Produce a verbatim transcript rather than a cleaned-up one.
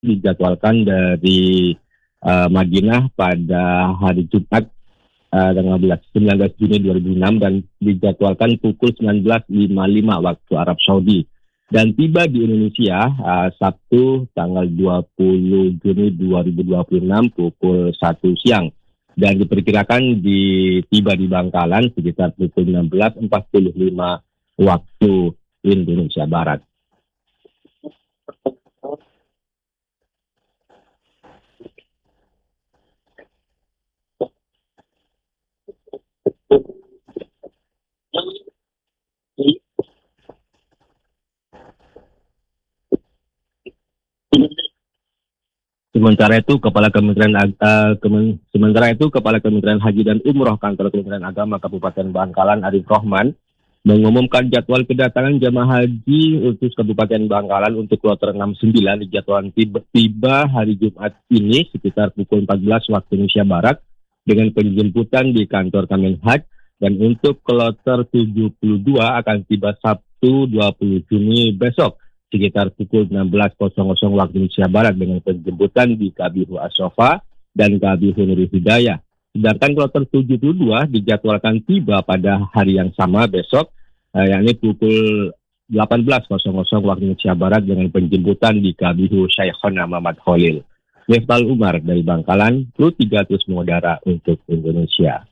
dijadwalkan dari uh, Madinah pada hari Jumat uh, tanggal sembilan belas Juni dua ribu enam dan dijadwalkan pukul sembilan belas lima puluh lima waktu Arab Saudi. Dan tiba di Indonesia uh, Sabtu tanggal dua puluh Juni dua ribu dua puluh enam pukul satu siang. Dan diperkirakan di, tiba di Bangkalan sekitar pukul enam belas empat puluh lima waktu Indonesia Barat. Sementara itu Kepala Kementerian uh, Kemen, sementara itu Kepala Kementerian Haji dan Umroh Kantor Kementerian Agama Kabupaten Bangkalan Arif Rohman mengumumkan jadwal kedatangan jemaah haji untuk Kabupaten Bangkalan untuk kloter enam puluh sembilan dijadwalkan tiba, tiba hari Jumat ini sekitar pukul empat belas waktu Indonesia Barat dengan penjemputan di kantor Kemenhaj, dan untuk kloter tujuh puluh dua akan tiba Sabtu dua puluh Juni besok sekitar pukul enam belas waktu Indonesia Barat dengan penjemputan di K B H Ashofa dan K B H Nurul Hidayah. Sedangkan kloter tujuh puluh dua dijadwalkan tiba pada hari yang sama besok, eh, yakni pukul delapan belas waktu Indonesia Barat dengan penjemputan di K B H Syekhona Muhammad Khalil. Miftahul Umar dari Bangkalan, kru tiga terus mengudara untuk Indonesia.